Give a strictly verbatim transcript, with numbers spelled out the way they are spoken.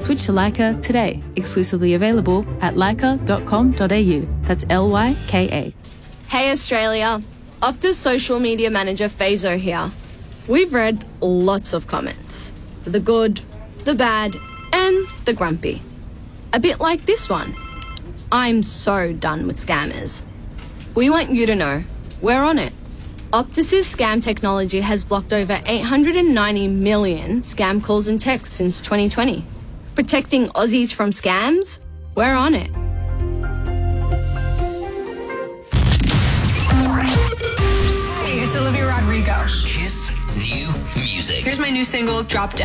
Switch to Leica today. Exclusively available at leica dot com dot a u. That's L Y K A. Hey Australia, Optus social media manager Fazo here. We've read lots of comments. The good, the bad, and the grumpy. A bit like this one. I'm so done with scammers. We want you to know, we're on it. Optus's scam technology has blocked over eight hundred ninety million scam calls and texts since twenty twenty. Protecting Aussies from scams? We're on it. Hey, it's Olivia Rodrigo. Kiss new music. Here's my new single, Drop Dead.